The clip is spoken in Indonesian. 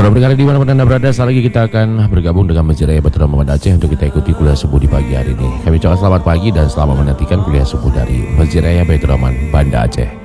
Para pendengar dimanapun Anda berada, sekali lagi kita akan bergabung dengan Masjid Raya Baitur Rahman Banda Aceh untuk kita ikuti kuliah subuh di pagi hari ini. Kami ucapkan selamat pagi dan selamat menantikan kuliah subuh dari Masjid Raya Baitur Rahman Banda Aceh.